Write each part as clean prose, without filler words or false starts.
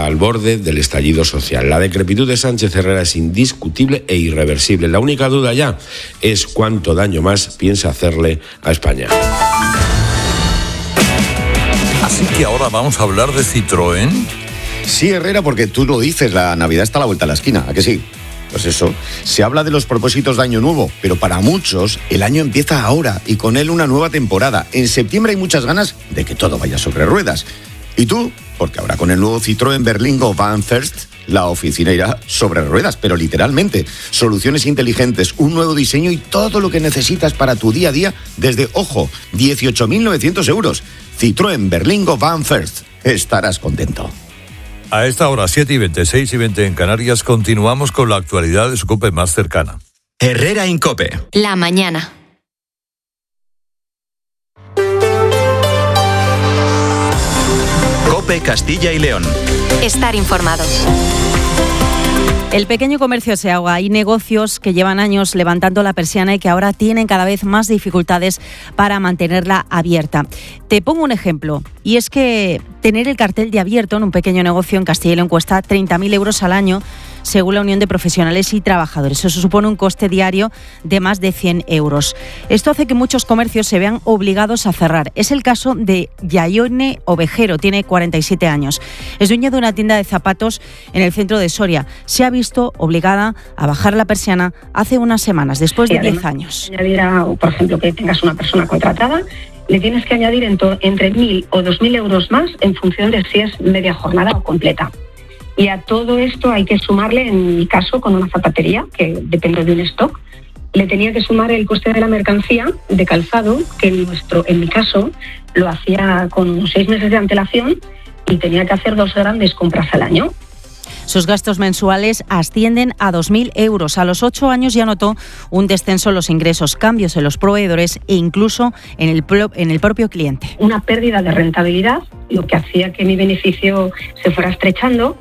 está al borde del estallido social. La decrepitud de Sánchez Herrera es indiscutible e irreversible. La única duda ya es cuánto daño más piensa hacerle a España. Así que ahora vamos a hablar de Citroën. Sí, Herrera, porque tú lo dices, la Navidad está a la vuelta de la esquina, ¿a que sí? Pues eso, se habla de los propósitos de Año Nuevo, pero para muchos el año empieza ahora y con él una nueva temporada. En septiembre hay muchas ganas de que todo vaya sobre ruedas. ¿Y tú? Porque ahora con el nuevo Citroën Berlingo Van First, la oficina irá sobre ruedas, pero literalmente. Soluciones inteligentes, un nuevo diseño y todo lo que necesitas para tu día a día desde, ojo, 18.900 euros. Citroën Berlingo Van First. Estarás contento. A esta hora, 7:20, 6:20 en Canarias, continuamos con la actualidad de su COPE más cercana. Herrera en COPE. La mañana. COPE Castilla y León. Estar informado. El pequeño comercio se ahoga. Hay negocios que llevan años levantando la persiana y que ahora tienen cada vez más dificultades para mantenerla abierta. Te pongo un ejemplo, y es que tener el cartel de abierto en un pequeño negocio en Castilla y León cuesta 30.000 euros al año, según la Unión de Profesionales y Trabajadores. Eso supone un coste diario de más de 100 euros. Esto hace que muchos comercios se vean obligados a cerrar. Es el caso de Yaione Ovejero, tiene 47 años. Es dueña de una tienda de zapatos en el centro de Soria. Se ha visto obligada a bajar la persiana hace unas semanas, después de 10 años. Por ejemplo, que tengas una persona contratada, le tienes que añadir entre 1.000 o 2.000 euros más en función de si es media jornada o completa. Y a todo esto hay que sumarle, en mi caso, con una zapatería, que depende de un stock, le tenía que sumar el coste de la mercancía de calzado, que en mi caso lo hacía con 6 meses de antelación y tenía que hacer 2 grandes compras al año. Sus gastos mensuales ascienden a 2.000 euros. A los 8 años ya notó un descenso en los ingresos, cambios en los proveedores e incluso en el propio cliente. Una pérdida de rentabilidad, lo que hacía que mi beneficio se fuera estrechando,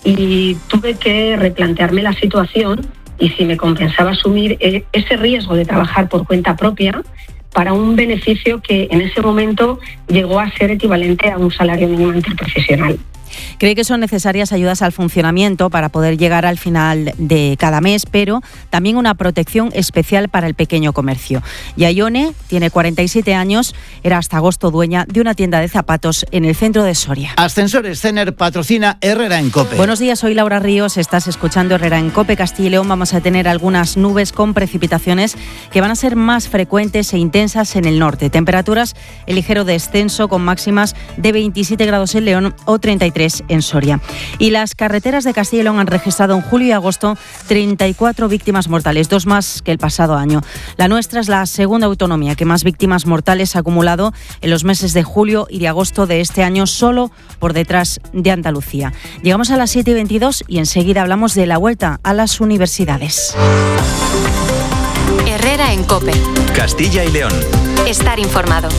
y tuve que replantearme la situación y si me compensaba asumir ese riesgo de trabajar por cuenta propia para un beneficio que en ese momento llegó a ser equivalente a un salario mínimo interprofesional. Cree que son necesarias ayudas al funcionamiento para poder llegar al final de cada mes, pero también una protección especial para el pequeño comercio. Yaione tiene 47 años, era hasta agosto dueña de una tienda de zapatos en el centro de Soria. Ascensores Cener patrocina Herrera en COPE. Buenos días, soy Laura Ríos, estás escuchando Herrera en COPE Castilla y León. Vamos a tener algunas nubes con precipitaciones que van a ser más frecuentes e intensas en el norte. Temperaturas en ligero descenso con máximas de 27 grados en León o 33 en Soria. Y las carreteras de Castilla y León han registrado en julio y agosto 34 víctimas mortales, 2 más que el pasado año. La nuestra es la segunda autonomía que más víctimas mortales ha acumulado en los meses de julio y de agosto de este año, solo por detrás de Andalucía. Llegamos a las 7:22 y enseguida hablamos de la vuelta a las universidades. Herrera en COPE. Castilla y León. Estar informado.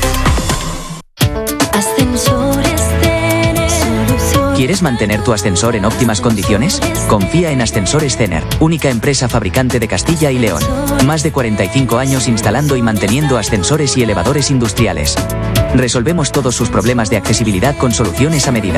¿Quieres mantener tu ascensor en óptimas condiciones? Confía en Ascensores Cener, única empresa fabricante de Castilla y León. Más de 45 años instalando y manteniendo ascensores y elevadores industriales. Resolvemos todos sus problemas de accesibilidad con soluciones a medida.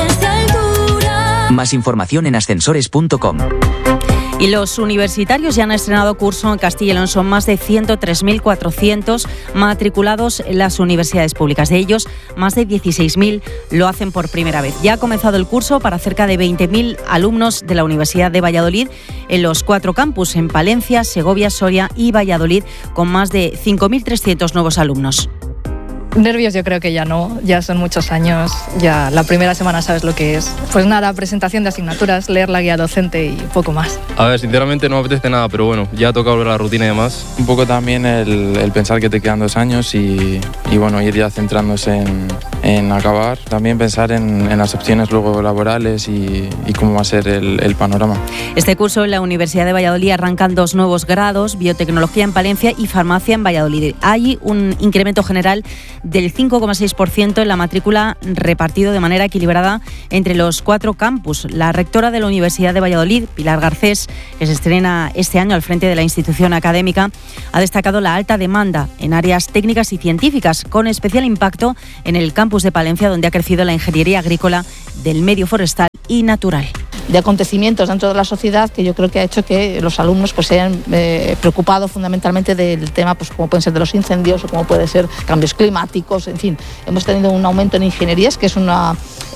Más información en ascensores.com. Y los universitarios ya han estrenado curso en Castilla y León. Son más de 103.400 matriculados en las universidades públicas. De ellos, más de 16.000 lo hacen por primera vez. Ya ha comenzado el curso para cerca de 20.000 alumnos de la Universidad de Valladolid en los 4 campus, en Palencia, Segovia, Soria y Valladolid, con más de 5.300 nuevos alumnos. Nervios yo creo que ya no, ya son muchos años, ya la primera semana sabes lo que es. Pues nada, presentación de asignaturas, leer la guía docente y poco más. A ver, sinceramente no me apetece nada, pero bueno, ya toca volver a la rutina y demás. Un poco también el pensar que te quedan 2 años y bueno, ir ya centrándose en acabar. También pensar en las opciones luego laborales y cómo va a ser el panorama. Este curso en la Universidad de Valladolid arrancan 2 nuevos grados, biotecnología en Palencia y farmacia en Valladolid. Hay un incremento general del 5,6% en la matrícula, repartido de manera equilibrada entre los 4 campus. La rectora de la Universidad de Valladolid, Pilar Garcés, que se estrena este año al frente de la institución académica, ha destacado la alta demanda en áreas técnicas y científicas, con especial impacto en el campus de Palencia, donde ha crecido la ingeniería agrícola, del medio forestal y natural. De acontecimientos dentro de la sociedad que yo creo que ha hecho que los alumnos pues se hayan preocupado fundamentalmente del tema, pues como pueden ser de los incendios o como puede ser cambios climáticos, en fin. Hemos tenido un aumento en ingenierías que es una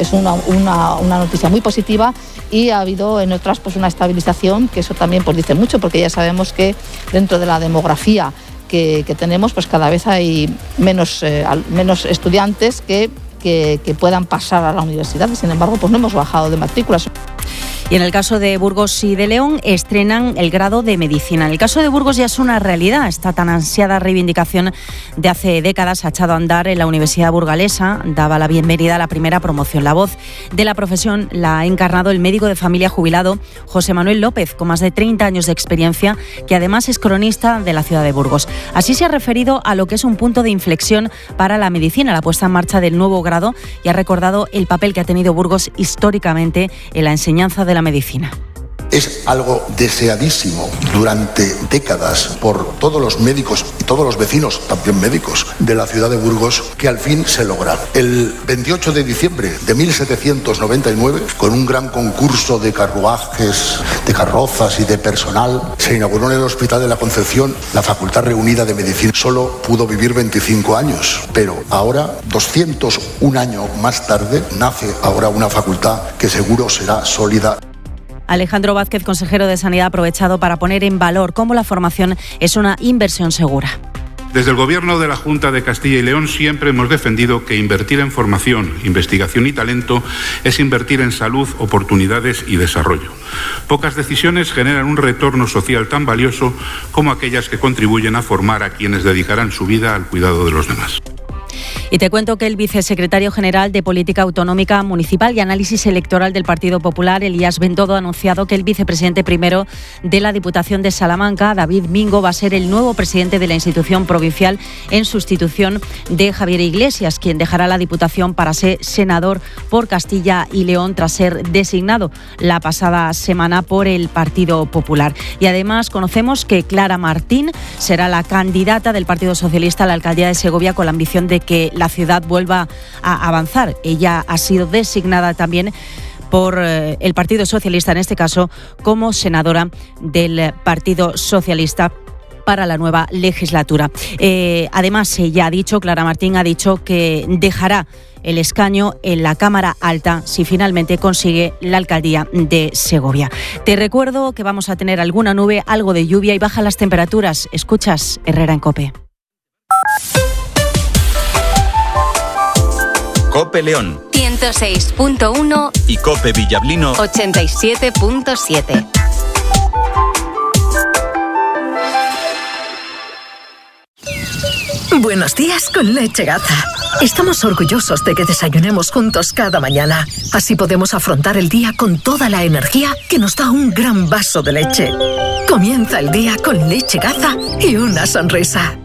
noticia muy positiva, y ha habido en otras pues una estabilización, que eso también pues dice mucho, porque ya sabemos que dentro de la demografía que tenemos pues cada vez hay menos estudiantes que puedan pasar a la universidad, y sin embargo pues no hemos bajado de matrículas. Y en el caso de Burgos y de León estrenan el grado de Medicina. En el caso de Burgos ya es una realidad. Esta tan ansiada reivindicación de hace décadas ha echado a andar en la Universidad Burgalesa. Daba la bienvenida a la primera promoción. La voz de la profesión la ha encarnado el médico de familia jubilado José Manuel López, con más de 30 años de experiencia, que además es cronista de la ciudad de Burgos. Así se ha referido a lo que es un punto de inflexión para la medicina, la puesta en marcha del nuevo grado, y ha recordado el papel que ha tenido Burgos históricamente en la enseñanza de la medicina. Es algo deseadísimo durante décadas por todos los médicos y todos los vecinos, también médicos, de la ciudad de Burgos, que al fin se logra. El 28 de diciembre de 1799, con un gran concurso de carruajes, de carrozas y de personal, se inauguró en el Hospital de la Concepción la Facultad Reunida de Medicina. Solo pudo vivir 25 años, pero ahora, 201 años más tarde, nace ahora una facultad que seguro será sólida. Alejandro Vázquez, consejero de Sanidad, ha aprovechado para poner en valor cómo la formación es una inversión segura. Desde el Gobierno de la Junta de Castilla y León siempre hemos defendido que invertir en formación, investigación y talento es invertir en salud, oportunidades y desarrollo. Pocas decisiones generan un retorno social tan valioso como aquellas que contribuyen a formar a quienes dedicarán su vida al cuidado de los demás. Y te cuento que el vicesecretario general de Política Autonómica Municipal y Análisis Electoral del Partido Popular, Elías Bendodo, ha anunciado que el vicepresidente primero de la Diputación de Salamanca, David Mingo, va a ser el nuevo presidente de la institución provincial en sustitución de Javier Iglesias, quien dejará la Diputación para ser senador por Castilla y León tras ser designado la pasada semana por el Partido Popular. Y además conocemos que Clara Martín será la candidata del Partido Socialista a la alcaldía de Segovia, con la ambición de que la ciudad vuelva a avanzar. Ella ha sido designada también por el Partido Socialista, en este caso, como senadora del Partido Socialista para la nueva legislatura. Además, Clara Martín ha dicho que dejará el escaño en la Cámara Alta si finalmente consigue la alcaldía de Segovia. Te recuerdo que vamos a tener alguna nube, algo de lluvia y bajan las temperaturas. Escuchas Herrera en COPE. COPE León 106.1 y COPE Villablino 87.7. Buenos días con Leche Gaza. Estamos orgullosos de que desayunemos juntos cada mañana. Así podemos afrontar el día con toda la energía que nos da un gran vaso de leche. Comienza el día con Leche Gaza y una sonrisa.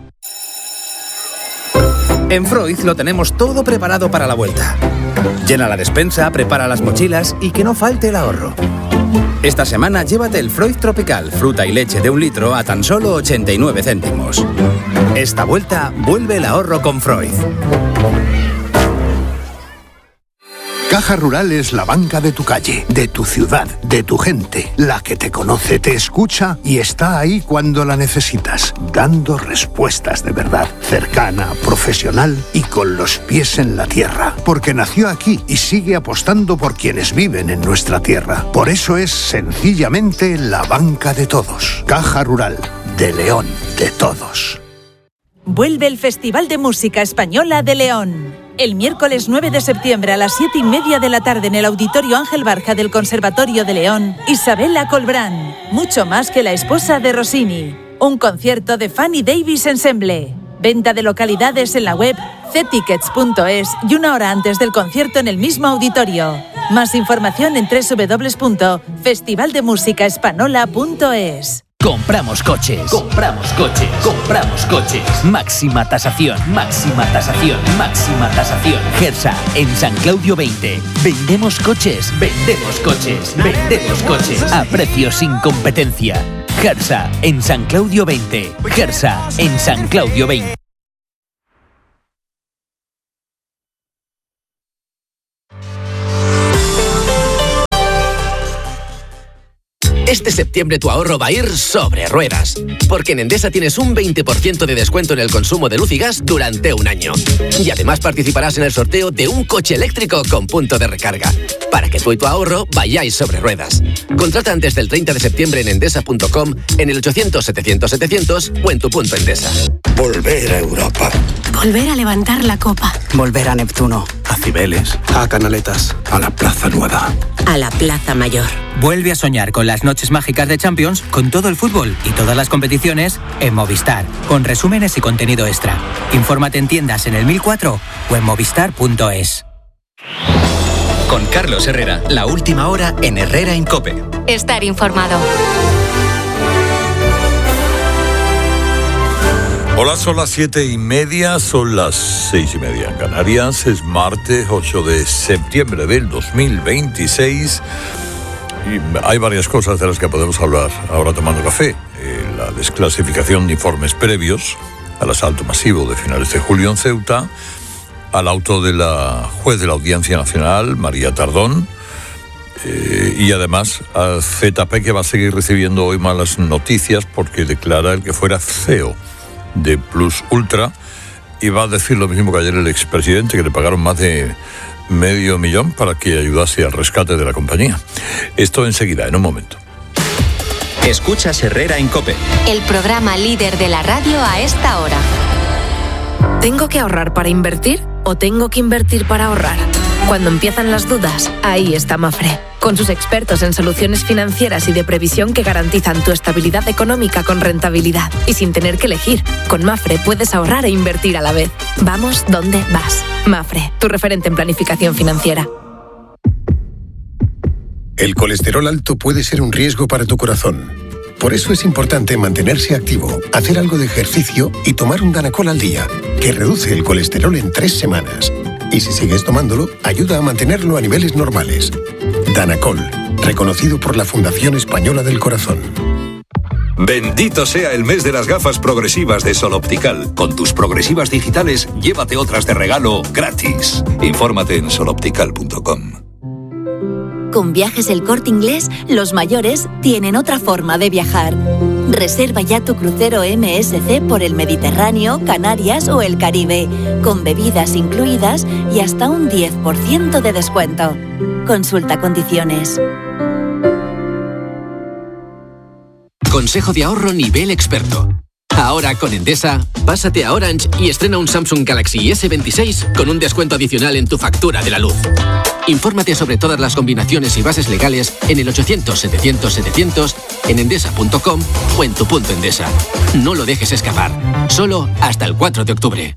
En Freud lo tenemos todo preparado para la vuelta. Llena la despensa, prepara las mochilas y que no falte el ahorro. Esta semana llévate el Freud Tropical, fruta y leche de 1 litro a tan solo 89 céntimos. Esta vuelta vuelve el ahorro con Freud. Caja Rural es la banca de tu calle, de tu ciudad, de tu gente, la que te conoce, te escucha y está ahí cuando la necesitas, dando respuestas de verdad, cercana, profesional y con los pies en la tierra, porque nació aquí y sigue apostando por quienes viven en nuestra tierra. Por eso es sencillamente la banca de todos. Caja Rural, de León, de todos. Vuelve el Festival de Música Española de León. El miércoles 9 de septiembre a las 7:30 de la tarde en el Auditorio Ángel Barja del Conservatorio de León, Isabela Colbrán, mucho más que la esposa de Rossini. Un concierto de Fanny Davis Ensemble. Venta de localidades en la web ctickets.es y 1 hora antes del concierto en el mismo auditorio. Más información en www.festivaldemusicaespanola.es. Compramos coches. Compramos coches. Compramos coches. Máxima tasación. Máxima tasación. Máxima tasación. Gersa, en San Claudio 20. Vendemos coches. Vendemos coches. Vendemos coches. A precios sin competencia. Gersa, en San Claudio 20. Gersa, en San Claudio 20. Este septiembre tu ahorro va a ir sobre ruedas, porque en Endesa tienes un 20% de descuento en el consumo de luz y gas durante un año. Y además participarás en el sorteo de un coche eléctrico con punto de recarga, para que tú y tu ahorro vayáis sobre ruedas. Contrata antes del 30 de septiembre en endesa.com, en el 800-700-700 o en tu punto Endesa. Volver a Europa. Volver a levantar la copa. Volver a Neptuno. A Cibeles. A Canaletas. A la Plaza Nueva. A la Plaza Mayor. Vuelve a soñar con las noches mágicas de Champions, con todo el fútbol y todas las competiciones en Movistar, con resúmenes y contenido extra. Infórmate en tiendas en el 1004 o en movistar.es. Con Carlos Herrera, la última hora en Herrera en COPE. Estar informado. Hola, son las 7:30, son las 6:30 en Canarias. Es martes 8 de septiembre del 2026 y hay varias cosas de las que podemos hablar ahora tomando café. La desclasificación de informes previos al asalto masivo de finales de julio en Ceuta, al auto de la juez de la Audiencia Nacional, María Tardón, y además al ZP, que va a seguir recibiendo hoy malas noticias porque declara el que fuera CEO de Plus Ultra, y va a decir lo mismo que ayer el expresidente, que le pagaron más de $500,000 para que ayudase al rescate de la compañía. Esto enseguida, en un momento. Escuchas Herrera en COPE. El programa líder de la radio a esta hora. ¿Tengo que ahorrar para invertir o tengo que invertir para ahorrar? Cuando empiezan las dudas, ahí está Mafre, con sus expertos en soluciones financieras y de previsión que garantizan tu estabilidad económica con rentabilidad y sin tener que elegir. Con Mafre puedes ahorrar e invertir a la vez. Vamos donde vas. Mafre, tu referente en planificación financiera. El colesterol alto puede ser un riesgo para tu corazón. Por eso es importante mantenerse activo, hacer algo de ejercicio y tomar un Danacol al día, que reduce el colesterol en 3 semanas. Y si sigues tomándolo, ayuda a mantenerlo a niveles normales. Danacol, reconocido por la Fundación Española del Corazón. Bendito sea el mes de las gafas progresivas de Sol Optical. Con tus progresivas digitales, llévate otras de regalo gratis. Infórmate en soloptical.com. Con Viajes El Corte Inglés, los mayores tienen otra forma de viajar. Reserva ya tu crucero MSC por el Mediterráneo, Canarias o el Caribe, con bebidas incluidas y hasta un 10% de descuento. Consulta condiciones. Consejo de ahorro nivel experto. Ahora con Endesa, pásate a Orange y estrena un Samsung Galaxy S26 con un descuento adicional en tu factura de la luz. Infórmate sobre todas las combinaciones y bases legales en el 800-700-700, en endesa.com o en tu punto Endesa. No lo dejes escapar. Solo hasta el 4 de octubre.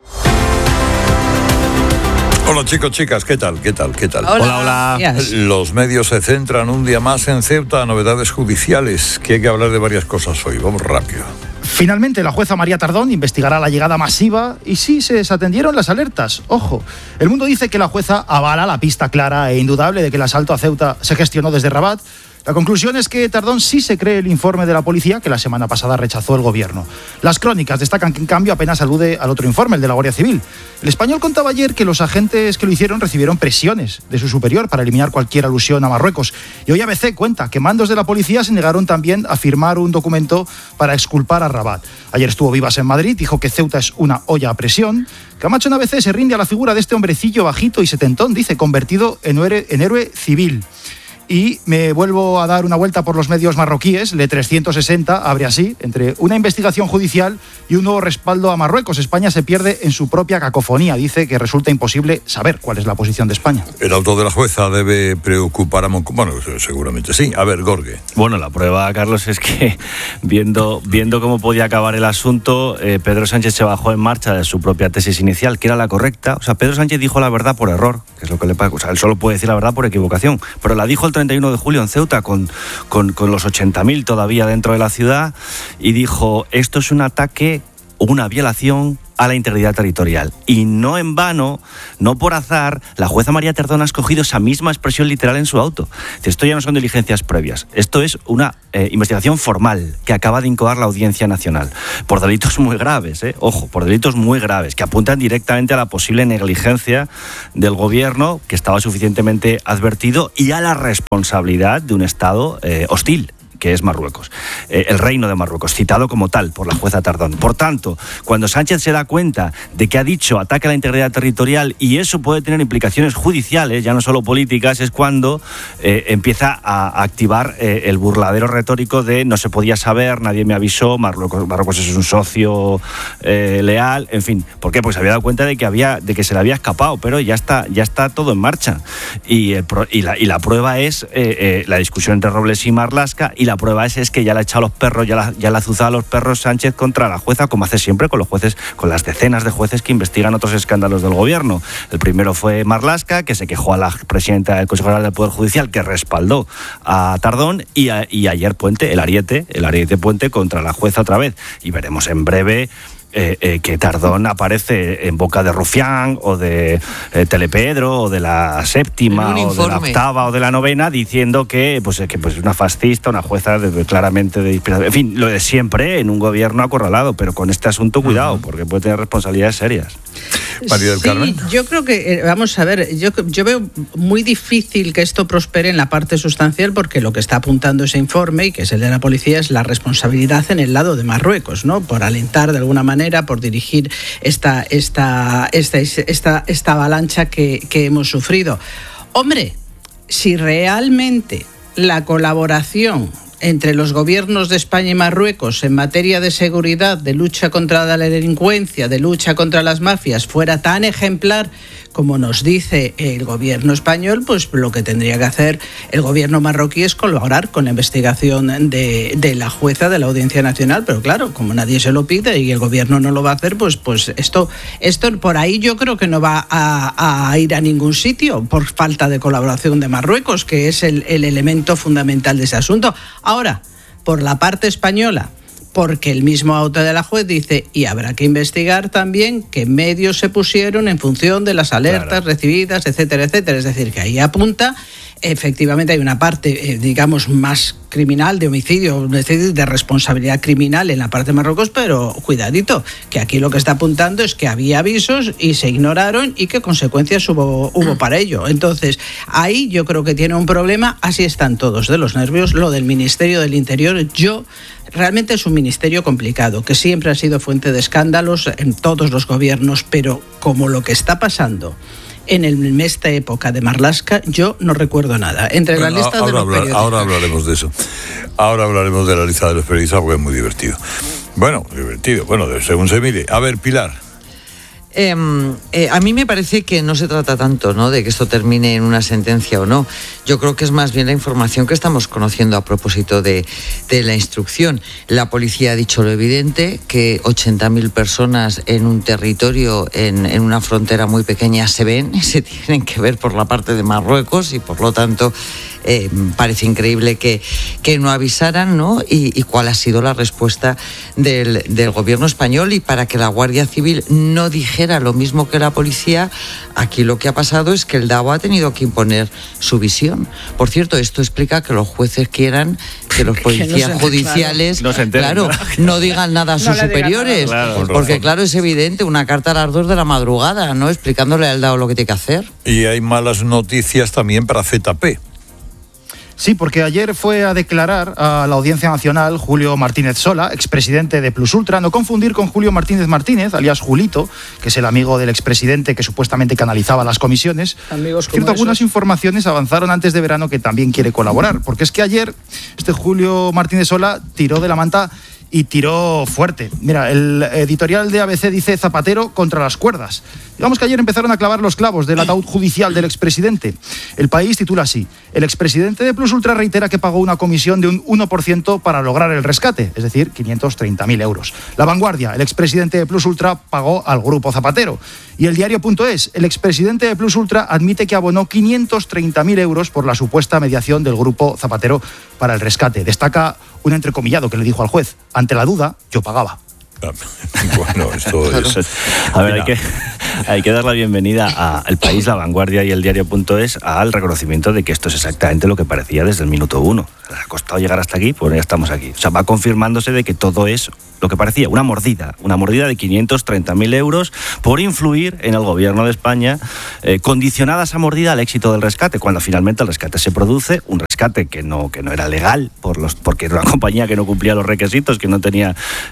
Hola chicos, chicas, ¿qué tal? Hola. Los medios se centran un día más en Ceuta, novedades judiciales, que hay que hablar de varias cosas hoy. Vamos rápido. Finalmente, la jueza María Tardón investigará la llegada masiva y sí se desatendieron las alertas. Ojo, El Mundo dice que la jueza avala la pista clara e indudable de que el asalto a Ceuta se gestionó desde Rabat. La conclusión es que Tardón sí se cree el informe de la policía que la semana pasada rechazó el gobierno. Las crónicas destacan que en cambio apenas alude al otro informe, el de la Guardia Civil. El Español contaba ayer que los agentes que lo hicieron recibieron presiones de su superior para eliminar cualquier alusión a Marruecos. Y hoy ABC cuenta que mandos de la policía se negaron también a firmar un documento para exculpar a Rabat. Ayer estuvo Vivas en Madrid, dijo que Ceuta es una olla a presión. Camacho en ABC se rinde a la figura de este hombrecillo bajito y setentón, dice, convertido en héroe civil. Y me vuelvo a dar una vuelta por los medios marroquíes. Le 360 abre así, entre una investigación judicial y un nuevo respaldo a Marruecos. España se pierde en su propia cacofonía. Dice que resulta imposible saber cuál es la posición de España. El auto de la jueza debe preocupar a Bueno, seguramente sí. A ver, Gorge. Bueno, la prueba, Carlos, es que viendo cómo podía acabar el asunto, Pedro Sánchez se bajó en marcha de su propia tesis inicial, que era la correcta. O sea, Pedro Sánchez dijo la verdad por error, que es lo que le pasa. O sea, él solo puede decir la verdad por equivocación, pero la dijo el 31 de julio en Ceuta con los 80.000 todavía dentro de la ciudad, y dijo: esto es un ataque, una violación a la integridad territorial. Y no en vano, no por azar, la jueza María Tardón ha escogido esa misma expresión literal en su auto. Esto ya no son diligencias previas, esto es una investigación formal que acaba de incoar la Audiencia Nacional por delitos muy graves, ojo, por delitos muy graves, que apuntan directamente a la posible negligencia del gobierno, que estaba suficientemente advertido, y a la responsabilidad de un Estado hostil. que es Marruecos, el reino de Marruecos, citado como tal por la jueza Tardón. Por tanto, cuando Sánchez se da cuenta de que ha dicho ataque a la integridad territorial y eso puede tener implicaciones judiciales, ya no solo políticas, es cuando empieza a activar el burladero retórico de no se podía saber, nadie me avisó, Marruecos es un socio leal, en fin. ¿Por qué? Porque se había dado cuenta de que se le había escapado, pero ya está todo en marcha. Y la prueba es la discusión entre Robles y Marlaska, y la prueba es que ya le ha echado los perros, ya le ha azuzado a los perros Sánchez contra la jueza, como hace siempre con los jueces, con las decenas de jueces que investigan otros escándalos del gobierno. El primero fue Marlaska, que se quejó a la presidenta del Consejo General del Poder Judicial, que respaldó a Tardón, y ayer Puente, el ariete Puente contra la jueza otra vez. Y veremos en breve que Tardón aparece en boca de Rufián o de Telepedro o de la séptima o de la octava o de la novena, diciendo que es una fascista, una jueza claramente de inspiración. En fin, lo de siempre en un gobierno acorralado, pero con este asunto cuidado, porque puede tener responsabilidades serias. María del Carmen. Sí, yo creo que, vamos a ver, yo veo muy difícil que esto prospere en la parte sustancial, porque lo que está apuntando ese informe, y que es el de la policía, es la responsabilidad en el lado de Marruecos, ¿no? Por alentar de alguna manera, por dirigir esta avalancha que hemos sufrido. Hombre, si realmente la colaboración entre los gobiernos de España y Marruecos en materia de seguridad, de lucha contra la delincuencia, de lucha contra las mafias, fuera tan ejemplar como nos dice el gobierno español, pues lo que tendría que hacer el gobierno marroquí es colaborar con la investigación de la jueza de la Audiencia Nacional, pero claro, como nadie se lo pide y el gobierno no lo va a hacer, pues esto por ahí yo creo que no va a ir a ningún sitio por falta de colaboración de Marruecos, que es el elemento fundamental de ese asunto. Ahora, por la parte española, porque el mismo auto de la juez dice, y habrá que investigar también qué medios se pusieron en función de las alertas recibidas, etcétera, etcétera. Es decir, que ahí apunta, efectivamente hay una parte, digamos, más criminal, de homicidio, de responsabilidad criminal en la parte de Marruecos, pero cuidadito, que aquí lo que está apuntando es que había avisos y se ignoraron y qué consecuencias hubo para ello. Entonces, ahí yo creo que tiene un problema, así están todos de los nervios. Lo del Ministerio del Interior, realmente es un ministerio complicado, que siempre ha sido fuente de escándalos en todos los gobiernos, pero como lo que está pasando en esta época de Marlaska, yo no recuerdo nada. Entre la lista de los periodistas. Ahora hablaremos de eso. Ahora hablaremos de la lista de los periodistas, porque es muy divertido. Bueno, según se mire. A ver, Pilar. A mí me parece que no se trata tanto, ¿no?, de que esto termine en una sentencia o no. Yo creo que es más bien la información que estamos conociendo a propósito de la instrucción. La policía ha dicho lo evidente, que 80.000 personas en un territorio, en una frontera muy pequeña, se ven y se tienen que ver por la parte de Marruecos, y por lo tanto parece increíble que no avisaran, ¿no? Y cuál ha sido la respuesta del gobierno español. Y para que la Guardia Civil no dijera lo mismo que la policía, aquí lo que ha pasado es que el DAO ha tenido que imponer su visión. Por cierto, esto explica que los jueces quieran que los policías judiciales no digan nada a sus superiores, porque claro, es evidente, una carta a las 2 de la madrugada, ¿no?, explicándole al DAO lo que tiene que hacer. Y hay malas noticias también para ZP. Sí, porque ayer fue a declarar a la Audiencia Nacional Julio Martínez Sola, expresidente de Plus Ultra, no confundir con Julio Martínez Martínez, alias Julito, que es el amigo del expresidente que supuestamente canalizaba las comisiones. Algunas informaciones avanzaron antes de verano que también quiere colaborar, porque es que ayer este Julio Martínez Sola tiró de la manta y tiró fuerte. Mira, el editorial de ABC dice: Zapatero contra las cuerdas. Digamos que ayer empezaron a clavar los clavos del ataúd judicial del expresidente. El País titula así: el expresidente de Plus Ultra reitera que pagó una comisión de un 1% para lograr el rescate, es decir, 530.000 euros. La Vanguardia: el expresidente de Plus Ultra pagó al grupo Zapatero. Y el Diario.es: el expresidente de Plus Ultra admite que abonó 530.000 euros por la supuesta mediación del grupo Zapatero para el rescate. Destaca un entrecomillado que le dijo al juez: ante la duda, yo pagaba. Bueno, esto es... A ver, hay que dar la bienvenida a El País, La Vanguardia y el Diario.es al reconocimiento de que esto es exactamente lo que parecía desde el minuto 1. les ha costado llegar hasta aquí, pues ya estamos aquí. O sea, va confirmándose de que todo es lo que parecía una mordida de 530.000 euros por influir en el gobierno de España, condicionada esa mordida al éxito del rescate, cuando finalmente el rescate se produce, un rescate que no era legal, porque era una compañía que no cumplía los requisitos, que no tenía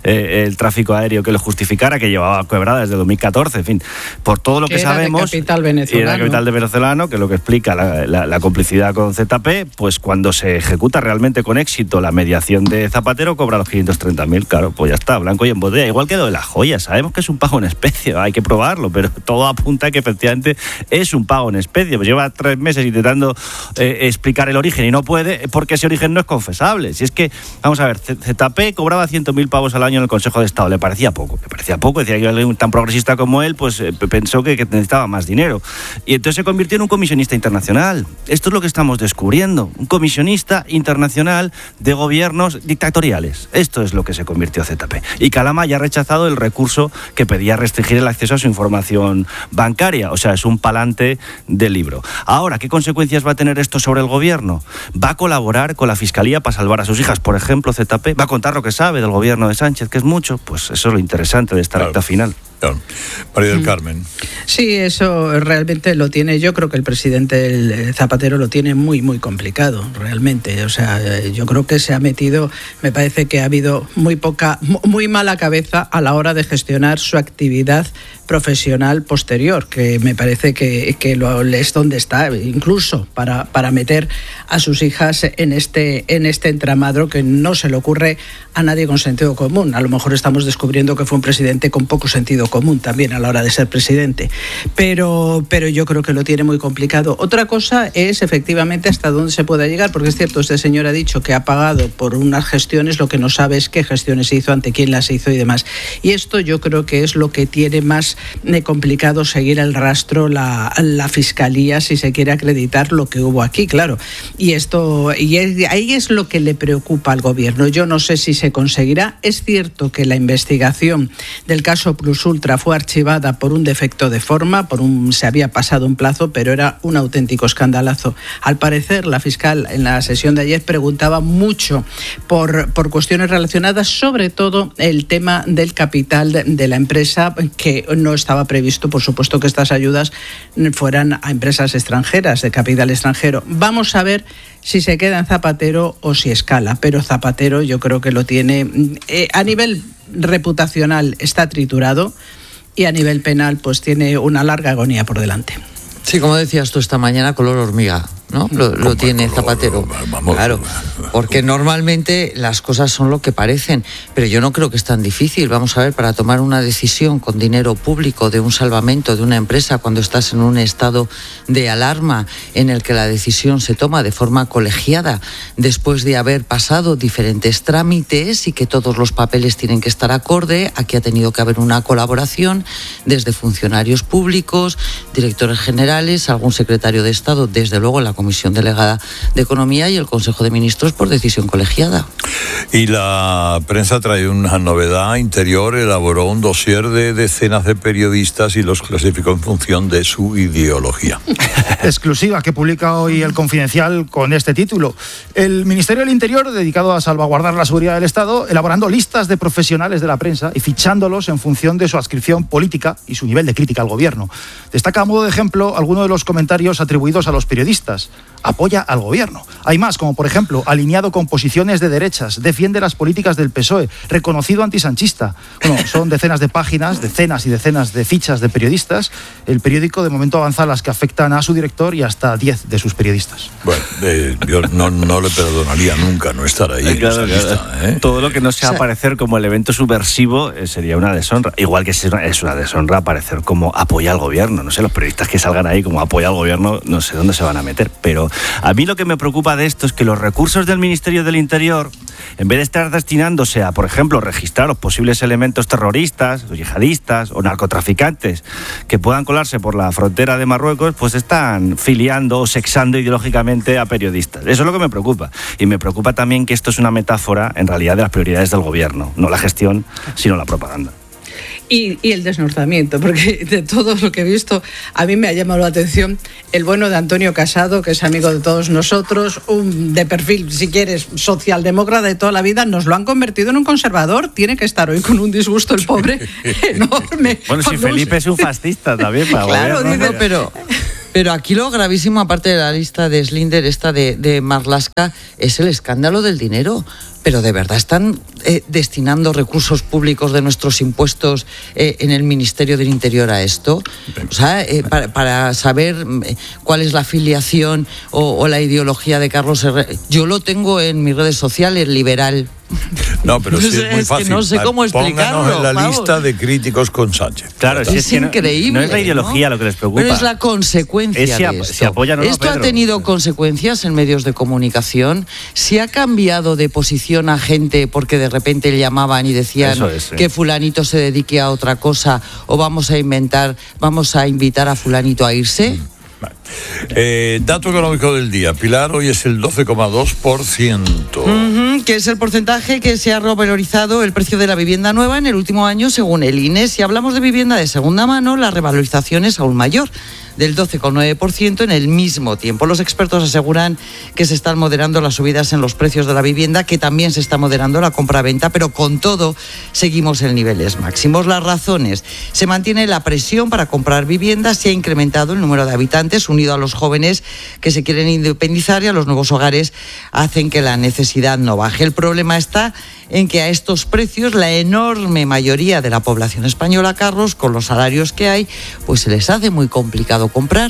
el tráfico aéreo que lo justificara, que llevaba quebrada desde 2014, en fin, por todo lo que sabemos. Era capital venezolano. Y era capital de venezolano, que es lo que explica la complicidad con ZP, pues cuando se ejecuta realmente con éxito la mediación de Zapatero, cobra los 530.000, claro, pues ya está, blanco y en botella. Igual que lo de las joyas, sabemos que es un pago en especie, hay que probarlo, pero todo apunta a que efectivamente es un pago en especie. Pues lleva 3 meses intentando explicar el origen y no puede, porque ese origen no es confesable. Si es que, vamos a ver, ZP cobraba 100.000 pavos al año en el Consejo de Estado, le parecía poco, decía que alguien tan progresista como él, pues pensó que necesitaba más dinero. Y entonces se convirtió en un comisionista internacional. Esto es lo que estamos descubriendo, un comisionista internacional de gobiernos dictatoriales. Esto es lo que se convirtió ZP. Y Calama ya ha rechazado el recurso que pedía restringir el acceso a su información bancaria. O sea, es un palante del libro. Ahora, ¿qué consecuencias va a tener esto sobre el gobierno? ¿Va a colaborar con la Fiscalía para salvar a sus hijas, por ejemplo, ZP? ¿Va a contar lo que sabe del gobierno de Sánchez, que es mucho? Pues eso es lo interesante de esta recta final. Claro. María del Carmen. Sí, eso realmente lo tiene, yo creo que el presidente Zapatero lo tiene muy, muy complicado, realmente. O sea, yo creo que se ha metido, me parece que ha habido muy mala cabeza a la hora de gestionar su actividad profesional posterior, que me parece que es donde está, incluso para meter a sus hijas en este entramado que no se le ocurre a nadie con sentido común. A lo mejor estamos descubriendo que fue un presidente con poco sentido común también a la hora de ser presidente, pero yo creo que lo tiene muy complicado. Otra cosa es efectivamente hasta dónde se pueda llegar, porque es cierto, este señor ha dicho que ha pagado por unas gestiones, lo que no sabe es qué gestiones se hizo, ante quién las hizo y demás. Y esto yo creo que es lo que tiene más complicado seguir el rastro la Fiscalía, si se quiere acreditar lo que hubo aquí, claro. Y ahí es lo que le preocupa al gobierno. Yo no sé si se conseguirá. Es cierto que la investigación del caso Plusultra fue archivada por un defecto de forma, se había pasado un plazo, pero era un auténtico escandalazo. Al parecer, la fiscal en la sesión de ayer preguntaba mucho por cuestiones relacionadas, sobre todo el tema del capital de la empresa, que no estaba previsto, por supuesto, que estas ayudas fueran a empresas extranjeras, de capital extranjero. Vamos a ver si se queda en Zapatero o si escala, pero Zapatero yo creo que lo tiene, a nivel reputacional está triturado y a nivel penal pues tiene una larga agonía por delante. Sí, como decías tú esta mañana, color hormiga, ¿no? Lo tiene Zapatero. Claro, porque normalmente las cosas son lo que parecen, pero yo no creo que es tan difícil. Vamos a ver, para tomar una decisión con dinero público de un salvamento de una empresa cuando estás en un estado de alarma en el que la decisión se toma de forma colegiada después de haber pasado diferentes trámites y que todos los papeles tienen que estar acorde, aquí ha tenido que haber una colaboración desde funcionarios públicos, directores generales, algún secretario de Estado, desde luego la Comisión Delegada de Economía y el Consejo de Ministros por decisión colegiada. Y la prensa trae una novedad. Interior elaboró un dossier de decenas de periodistas y los clasificó en función de su ideología. Exclusiva que publica hoy El Confidencial con este título. El Ministerio del Interior, dedicado a salvaguardar la seguridad del Estado, elaborando listas de profesionales de la prensa y fichándolos en función de su adscripción política y su nivel de crítica al gobierno. Destaca a modo de ejemplo algunos de los comentarios atribuidos a los periodistas. Apoya al gobierno. Hay más, como por ejemplo, alineado con posiciones de derechas, defiende las políticas del PSOE, reconocido antisanchista. Bueno, son decenas de páginas, decenas y decenas de fichas de periodistas. El periódico de momento avanza las que afectan a su director y hasta 10 de sus periodistas. Bueno, yo no le perdonaría nunca no estar ahí en esa lista. Todo lo que no sea aparecer como elemento subversivo sería una deshonra. Igual que es una deshonra aparecer como apoya al gobierno. No sé, los periodistas que salgan ahí como apoya al gobierno, no sé dónde se van a meter. Pero a mí lo que me preocupa de esto es que los recursos del Ministerio del Interior, en vez de estar destinándose a, por ejemplo, registrar los posibles elementos terroristas, o yihadistas o narcotraficantes que puedan colarse por la frontera de Marruecos, pues están filiando o sexando ideológicamente a periodistas. Eso es lo que me preocupa. Y me preocupa también que esto es una metáfora, en realidad, de las prioridades del gobierno. No la gestión, sino la propaganda. Y el desnortamiento, porque de todo lo que he visto, a mí me ha llamado la atención el bueno de Antonio Casado, que es amigo de todos nosotros, de perfil, si quieres, socialdemócrata de toda la vida, nos lo han convertido en un conservador. Tiene que estar hoy con un disgusto el pobre enorme. Bueno, si Felipe es un fascista también. Claro, digo, pero aquí lo gravísimo, aparte de la lista de Slinder, esta de Marlaska, es el escándalo del dinero. Pero ¿de verdad están destinando recursos públicos de nuestros impuestos en el Ministerio del Interior a esto? O sea, para saber cuál es la afiliación o la ideología de Carlos Herrera. Yo lo tengo en mis redes sociales, liberal. No, pero sí es muy fácil. Que no sé cómo explicarlo. Pónganos en la lista de críticos con Sánchez. Claro, es increíble. No es la ideología lo que les preocupa. Pero es la consecuencia de esto. Si apoyan o no, esto ha tenido consecuencias en medios de comunicación. Si ha cambiado de posición a gente porque de repente le llamaban y decían que fulanito se dedique a otra cosa, o vamos a invitar a fulanito a irse. Dato económico del día, Pilar, hoy es el 12,2%. Que es el porcentaje que se ha revalorizado el precio de la vivienda nueva en el último año según el INE. Si hablamos de vivienda de segunda mano, la revalorización es aún mayor, del 12,9% en el mismo tiempo. Los expertos aseguran que se están moderando las subidas en los precios de la vivienda, que también se está moderando la compraventa, pero con todo seguimos en niveles máximos. Las razones: se mantiene la presión para comprar viviendas, se ha incrementado el número de habitantes, unido a los jóvenes que se quieren independizar, y a los nuevos hogares hacen que la necesidad no baje. El problema está en que a estos precios la enorme mayoría de la población española, Carlos, con los salarios que hay, pues se les hace muy complicado comprar.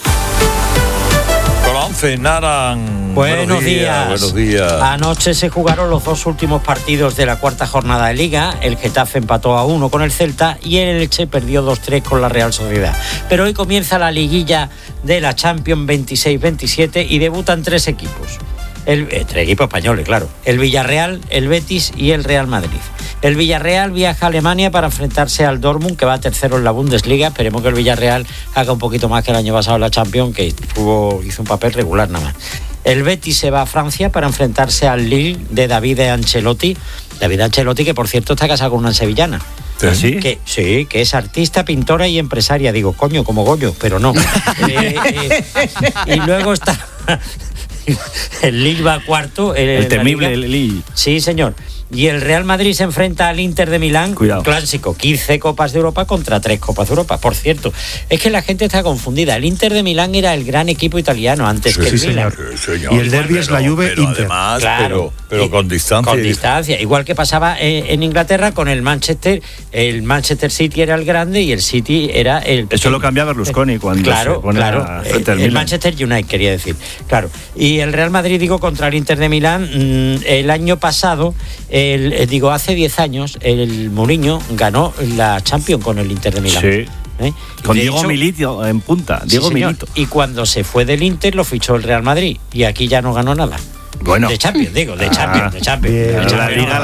Buenos días. Anoche se jugaron los dos últimos partidos de la cuarta jornada de Liga. El Getafe empató a 1 con el Celta y el Elche perdió 2-3 con la Real Sociedad. Pero hoy comienza la liguilla de la Champions 26-27 y debutan 3 equipos. 3 equipos españoles, claro. El Villarreal, el Betis y el Real Madrid. El Villarreal viaja a Alemania para enfrentarse al Dortmund, que va tercero en la Bundesliga. Esperemos que el Villarreal haga un poquito más que el año pasado en la Champions, que hizo un papel regular nada más. El Betis se va a Francia para enfrentarse al Lille de David Ancelotti. David Ancelotti, que por cierto está casado con una sevillana. ¿Sí? Que es artista, pintora y empresaria. Digo, coño, como Goyo, pero no. Y luego está... El Lille va cuarto. El temible Lille. Sí, señor. Y el Real Madrid se enfrenta al Inter de Milán. Cuidado. Clásico, 15 Copas de Europa contra 3 Copas de Europa. Por cierto, es que la gente está confundida. El Inter de Milán era el gran equipo italiano antes que el Milan. Y el derbi es la Juve pero Inter. Además, claro, pero con distancia. Con distancia. Igual que pasaba en Inglaterra con el Manchester. El Manchester City era el grande y el City era el... Eso lo cambia Berlusconi cuando se pone frente al el Milan. Manchester United, quería decir. Claro. Y el Real Madrid, contra el Inter de Milán, el año pasado, hace 10 años, el Mourinho ganó la Champions con el Inter de Milán. Sí. Con Diego hecho, Milito en punta. Diego Milito. Y cuando se fue del Inter lo fichó el Real Madrid y aquí ya no ganó nada. Bueno. De Champions, de Champions. Ganó la Liga,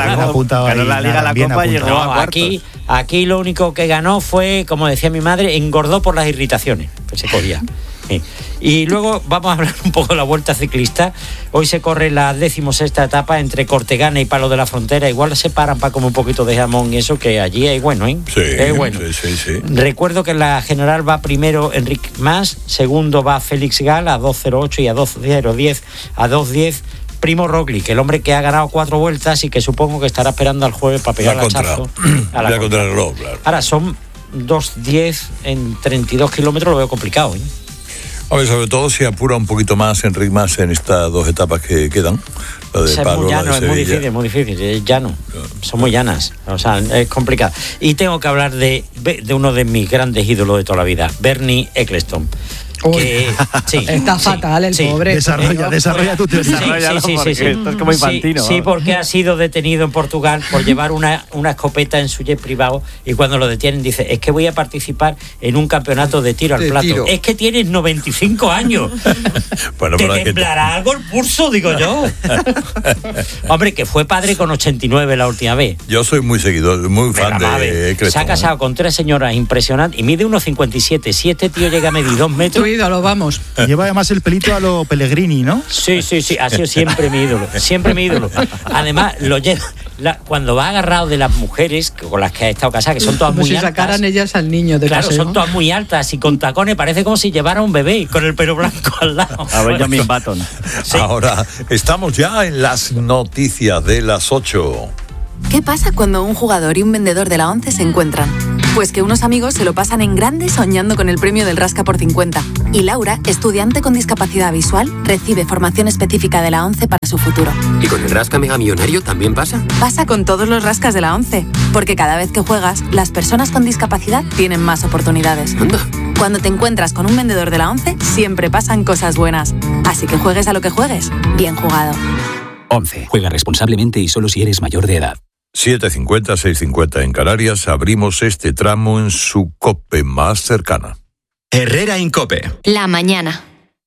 la Copa y llegó a cuartos. Aquí lo único que ganó fue, como decía mi madre, engordó por las irritaciones que se podía. Sí. Y luego vamos a hablar un poco de la Vuelta Ciclista. Hoy se corre la 16ª etapa entre Cortegana y Palo de la Frontera. Igual se paran para comer un poquito de jamón y eso, que allí es bueno, ¿eh? Sí, es bueno. Sí. Recuerdo que en la general va primero Enric Mas, segundo va Félix Gal a 2.08 y a 2.010 a 2.10 Primo Roglic, el hombre que ha ganado 4 vueltas y que supongo que estará esperando al jueves para pegar el hachazo. La contrarreloj, claro. Ahora son 2.10 en 32 kilómetros, lo veo complicado, ¿eh? A ver, sobre todo si apura un poquito más Enric Mas en estas 2 etapas que quedan. La de Pablo, es muy llano, la de es muy difícil, es llano. Son muy llanas, o sea, es complicado. Y tengo que hablar de uno de mis grandes ídolos de toda la vida, Bernie Ecclestone. Que, sí, está fatal el pobre. Desarrolla tu teoría. Sí. Estás como infantino. Sí, porque ha sido detenido en Portugal por llevar una escopeta en su jet privado y cuando lo detienen dice, es que voy a participar en un campeonato de tiro al plato. Es que tienes 95 años. Bueno, ¿te temblará algo el pulso, digo yo? Hombre, que fue padre con 89 la última vez. Yo soy muy seguidor, muy fan de Ecclestone. Se ha casado con 3 señoras impresionantes y mide 1,57. Si este tío llega a medir 2 metros... ídolo, vamos. Lleva además el pelito a lo Pellegrini, ¿no? Sí, ha sido siempre mi ídolo, Además, lo lleva, cuando va agarrado de las mujeres con las que ha estado casada, que son todas muy altas. Como si sacaran ellas al niño de Claro, paseo. son todas muy altas y con tacones, parece como si llevara un bebé con el pelo blanco al lado. A ver, Benjamin Button. Sí. Ahora, estamos ya en las noticias de las 8. ¿Qué pasa cuando un jugador y un vendedor de la ONCE se encuentran? Pues que unos amigos se lo pasan en grande soñando con el premio del Rasca por 50. Y Laura, estudiante con discapacidad visual, recibe formación específica de la ONCE para su futuro. ¿Y con el Rasca Mega Millonario también pasa? Pasa con todos los rascas de la ONCE, porque cada vez que juegas, las personas con discapacidad tienen más oportunidades. Anda. Cuando te encuentras con un vendedor de la ONCE, siempre pasan cosas buenas. Así que juegues a lo que juegues, bien jugado. 11. Juega responsablemente y solo si eres mayor de edad. 7:50, 6:50 en Canarias. Abrimos este tramo en su COPE más cercana. Herrera Incope. La mañana.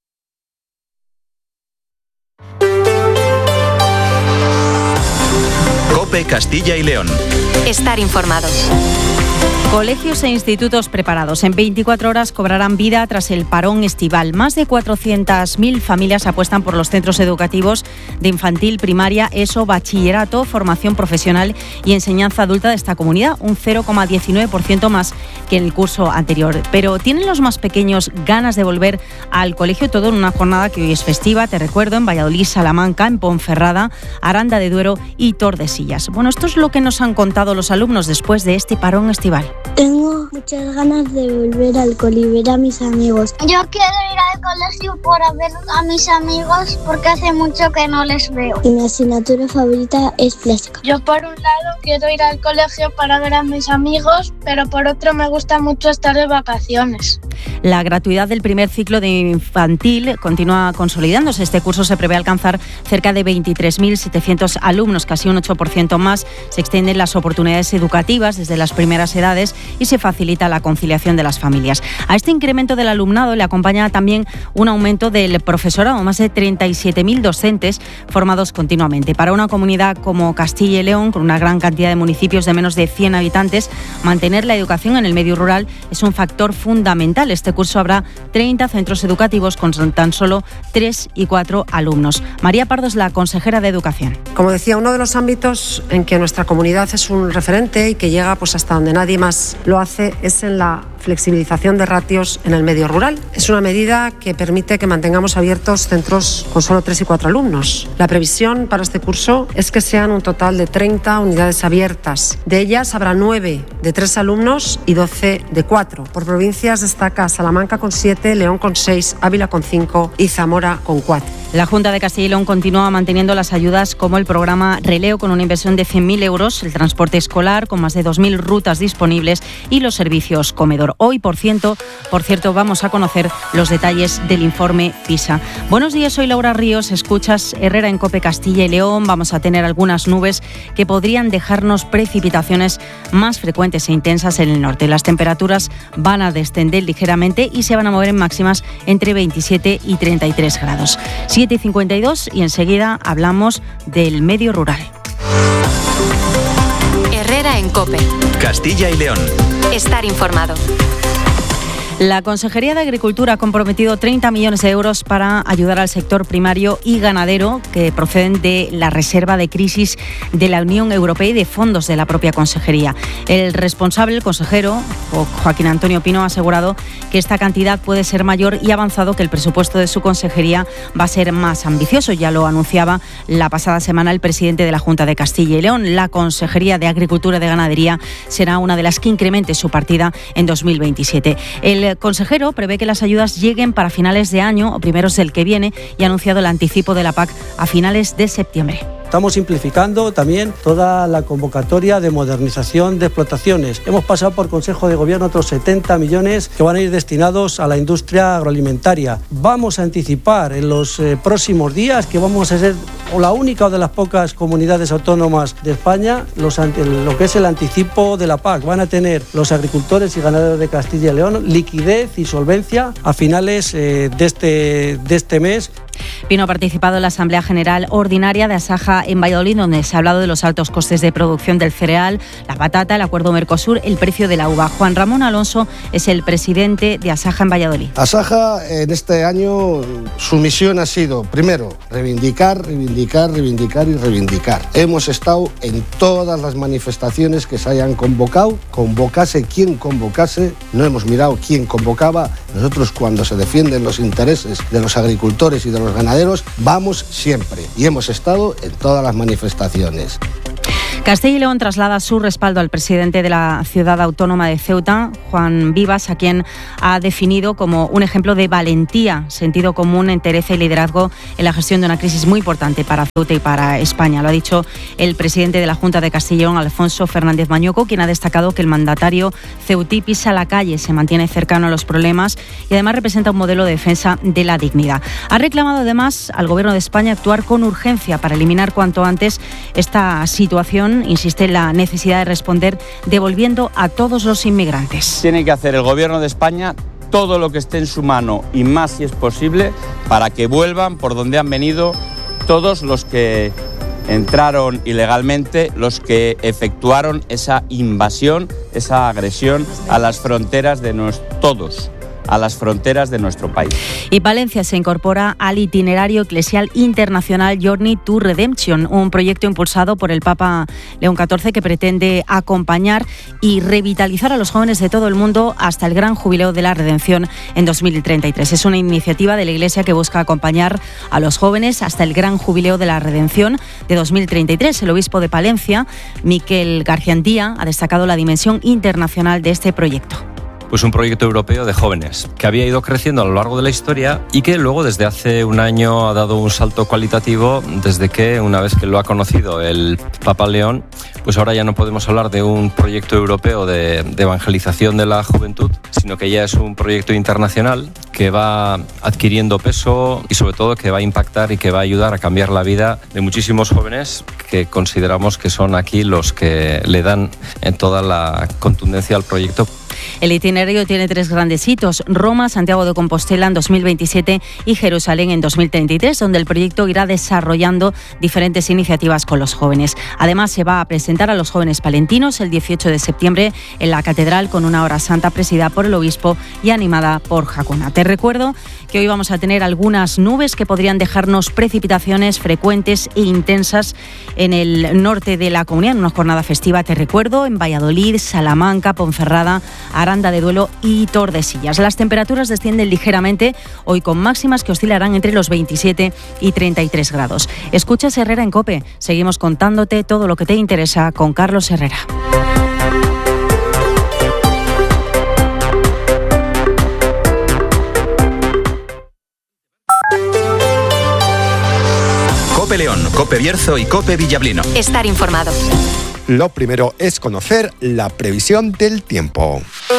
COPE Castilla y León. Estar informado. Colegios e institutos preparados. En 24 horas cobrarán vida tras el parón estival. Más de 400.000 familias apuestan por los centros educativos de infantil, primaria, ESO, bachillerato, formación profesional y enseñanza adulta de esta comunidad, un 0,19% más que en el curso anterior. Pero ¿tienen los más pequeños ganas de volver al colegio? Todo en una jornada que hoy es festiva, te recuerdo, en Valladolid, Salamanca, en Ponferrada, Aranda de Duero y Tordesillas. Bueno, esto es lo que nos han contado los alumnos después de este parón estival. Tengo muchas ganas de volver al cole y ver a mis amigos. Yo quiero ir al colegio para ver a mis amigos porque hace mucho que no les veo. Y mi asignatura favorita es plástica. Yo por un lado quiero ir al colegio para ver a mis amigos, pero por otro me gusta mucho estar de vacaciones. La gratuidad del primer ciclo de infantil continúa consolidándose. Este curso se prevé alcanzar cerca de 23.700 alumnos, casi un 8% más. Se extienden las oportunidades educativas desde las primeras edades y se facilita la conciliación de las familias. A este incremento del alumnado le acompaña también un aumento del profesorado, más de 37.000 docentes formados continuamente. Para una comunidad como Castilla y León, con una gran cantidad de municipios de menos de 100 habitantes, mantener la educación en el medio rural es un factor fundamental. Este curso habrá 30 centros educativos con tan solo 3 y 4 alumnos. María Pardo es la consejera de Educación. Como decía, uno de los ámbitos en que nuestra comunidad es un referente y que llega pues hasta donde nadie más lo hace es en la flexibilización de ratios en el medio rural. Es una medida que permite que mantengamos abiertos centros con solo 3 y 4 alumnos. La previsión para este curso es que sean un total de 30 unidades abiertas. De ellas habrá 9 de 3 alumnos y 12 de 4. Por provincias destaca Salamanca con 7, León con 6, Ávila con 5 y Zamora con 4. La Junta de Castilla y León continúa manteniendo las ayudas como el programa Releo con una inversión de 100.000 euros, el transporte escolar con más de 2.000 rutas disponibles y los servicios comedor. Hoy, por cierto, vamos a conocer los detalles del informe PISA. Buenos días, soy Laura Ríos, escuchas Herrera en COPE Castilla y León. Vamos a tener algunas nubes que podrían dejarnos precipitaciones más frecuentes e intensas en el norte. Las temperaturas van a descender ligeramente y se van a mover en máximas entre 27 y 33 grados. 7:52 y enseguida hablamos del medio rural. Herrera en COPE. Castilla y León. Estar informado. La Consejería de Agricultura ha comprometido 30 millones de euros para ayudar al sector primario y ganadero que proceden de la reserva de crisis de la Unión Europea y de fondos de la propia Consejería. El responsable, el consejero, Joaquín Antonio Pino, ha asegurado que esta cantidad puede ser mayor y ha avanzado que el presupuesto de su consejería va a ser más ambicioso. Ya lo anunciaba la pasada semana el presidente de la Junta de Castilla y León. La Consejería de Agricultura y de Ganadería será una de las que incremente su partida en 2027. El consejero prevé que las ayudas lleguen para finales de año o primeros del que viene y ha anunciado el anticipo de la PAC a finales de septiembre. Estamos simplificando también toda la convocatoria de modernización de explotaciones. Hemos pasado por Consejo de Gobierno otros 70 millones que van a ir destinados a la industria agroalimentaria. Vamos a anticipar en los próximos días que vamos a ser la única o de las pocas comunidades autónomas de España lo que es el anticipo de la PAC. Van a tener los agricultores y ganaderos de Castilla y León liquidez y solvencia a finales de este mes. Pino ha participado en la Asamblea General Ordinaria de Asaja en Valladolid, donde se ha hablado de los altos costes de producción del cereal, la patata, el acuerdo Mercosur, el precio de la uva. Juan Ramón Alonso es el presidente de Asaja en Valladolid. Asaja en este año su misión ha sido, primero, reivindicar y reivindicar. Hemos estado en todas las manifestaciones que se hayan convocado, convocase quien convocase, no hemos mirado quién convocaba. Nosotros, cuando se defienden los intereses de los agricultores y de los ganaderos, vamos siempre y hemos estado en todas las manifestaciones. Castilla y León traslada su respaldo al presidente de la ciudad autónoma de Ceuta, Juan Vivas, a quien ha definido como un ejemplo de valentía, sentido común, entereza y liderazgo en la gestión de una crisis muy importante para Ceuta y para España. Lo ha dicho el presidente de la Junta de Castilla y León, Alfonso Fernández Mañueco, quien ha destacado que el mandatario ceutí pisa la calle, se mantiene cercano a los problemas y además representa un modelo de defensa de la dignidad. Ha reclamado además al Gobierno de España actuar con urgencia para eliminar cuanto antes esta situación. Insiste en la necesidad de responder devolviendo a todos los inmigrantes. Tiene que hacer el Gobierno de España todo lo que esté en su mano y más si es posible para que vuelvan por donde han venido todos los que entraron ilegalmente, los que efectuaron esa invasión, esa agresión a las fronteras de a las fronteras de nuestro país. Y Palencia se incorpora al itinerario eclesial internacional Journey to Redemption, un proyecto impulsado por el Papa León XIV que pretende acompañar y revitalizar a los jóvenes de todo el mundo hasta el Gran Jubileo de la Redención en 2033. Es una iniciativa de la Iglesia que busca acompañar a los jóvenes hasta el Gran Jubileo de la Redención de 2033. El obispo de Palencia, Miquel Garciandía, ha destacado la dimensión internacional de este proyecto. Pues un proyecto europeo de jóvenes que había ido creciendo a lo largo de la historia y que luego desde hace un año ha dado un salto cualitativo desde que, una vez que lo ha conocido el Papa León, pues ahora ya no podemos hablar de un proyecto europeo de evangelización de la juventud, sino que ya es un proyecto internacional que va adquiriendo peso y sobre todo que va a impactar y que va a ayudar a cambiar la vida de muchísimos jóvenes que consideramos que son aquí los que le dan en toda la contundencia al proyecto. El itinerario tiene 3 grandes hitos: Roma, Santiago de Compostela en 2027 y Jerusalén en 2033, donde el proyecto irá desarrollando diferentes iniciativas con los jóvenes. Además, se va a presentar a los jóvenes palentinos el 18 de septiembre en la Catedral con una hora santa presidida por el obispo y animada por Jacona. Te recuerdo que hoy vamos a tener algunas nubes que podrían dejarnos precipitaciones frecuentes e intensas en el norte de la comunidad, en una jornada festiva, te recuerdo, en Valladolid, Salamanca, Ponferrada, Aranda de Duero y Tordesillas. Las temperaturas descienden ligeramente hoy con máximas que oscilarán entre los 27 y 33 grados. Escuchas Herrera en COPE. Seguimos contándote todo lo que te interesa con Carlos Herrera. COPE León, COPE Bierzo y COPE Villablino. Estar informado. Lo primero es conocer la previsión del tiempo.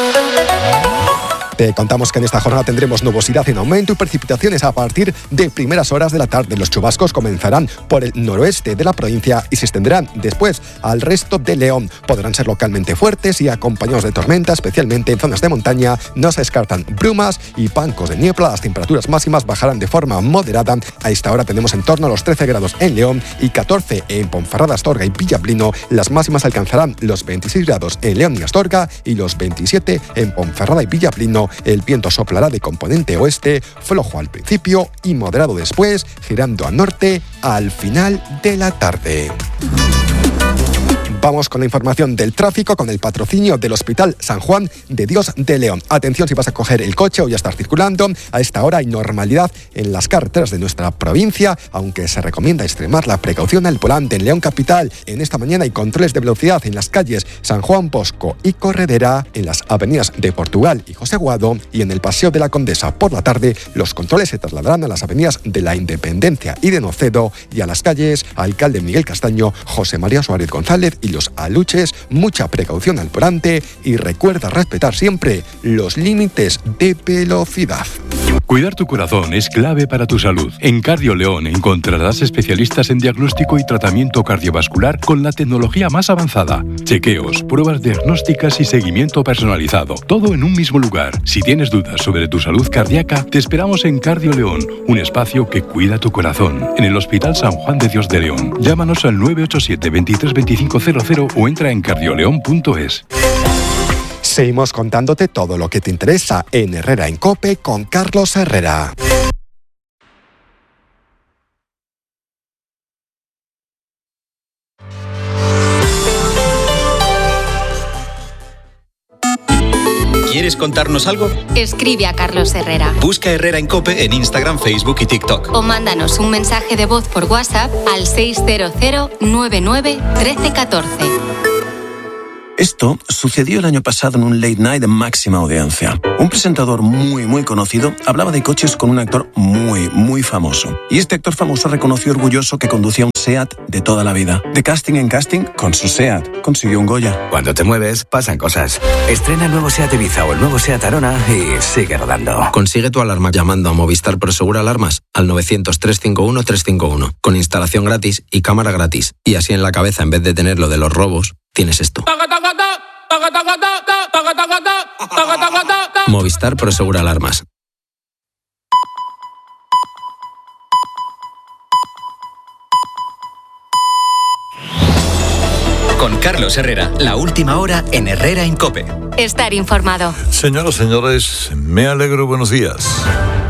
Te contamos que en esta jornada tendremos nubosidad en aumento y precipitaciones a partir de primeras horas de la tarde. Los chubascos comenzarán por el noroeste de la provincia y se extenderán después al resto de León. Podrán ser localmente fuertes y acompañados de tormenta, especialmente en zonas de montaña. No se descartan brumas y bancos de niebla. Las temperaturas máximas bajarán de forma moderada. A esta hora tenemos en torno a los 13 grados en León y 14 en Ponferrada, Astorga y Villablino. Las máximas alcanzarán los 26 grados en León y Astorga y los 27 en Ponferrada y Villablino. El viento soplará de componente oeste, flojo al principio y moderado después, girando al norte al final de la tarde. Vamos con la información del tráfico con el patrocinio del Hospital San Juan de Dios de León. Atención si vas a coger el coche o ya estás circulando. A esta hora hay normalidad en las carreteras de nuestra provincia, aunque se recomienda extremar la precaución al volante en León Capital. En esta mañana hay controles de velocidad en las calles San Juan Bosco y Corredera, en las avenidas de Portugal y José Guado y en el Paseo de la Condesa. Por la tarde los controles se trasladarán a las avenidas de la Independencia y de Nocedo y a las calles Alcalde Miguel Castaño, José María Suárez González y los Aluches. Mucha precaución al volante y recuerda respetar siempre los límites de velocidad. Cuidar tu corazón es clave para tu salud. En CardioLeón encontrarás especialistas en diagnóstico y tratamiento cardiovascular con la tecnología más avanzada. Chequeos, pruebas diagnósticas y seguimiento personalizado. Todo en un mismo lugar. Si tienes dudas sobre tu salud cardíaca, te esperamos en CardioLeón, un espacio que cuida tu corazón. En el Hospital San Juan de Dios de León. Llámanos al 987 23 2500 o entra en cardioleón.es. Seguimos contándote todo lo que te interesa en Herrera en COPE con Carlos Herrera. ¿Quieres contarnos algo? Escribe a Carlos Herrera. Busca Herrera en COPE en Instagram, Facebook y TikTok. O mándanos un mensaje de voz por WhatsApp al 600 99 1314. Esto sucedió el año pasado en un late night de máxima audiencia. Un presentador muy conocido hablaba de coches con un actor muy famoso. Y este actor famoso reconoció orgulloso que conducía un SEAT de toda la vida. De casting en casting, con su SEAT consiguió un Goya. Cuando te mueves, pasan cosas. Estrena el nuevo SEAT Ibiza o el nuevo SEAT Arona y sigue rodando. Consigue tu alarma llamando a Movistar Prosegura Alarmas al 900-351-351. Con instalación gratis y cámara gratis. Y así en la cabeza, en vez de tener lo de los robos, tienes esto. Movistar Prosegura Alarmas. Con Carlos Herrera, la última hora en Herrera en COPE. Estar informado. Señoras, señores, me alegro, buenos días.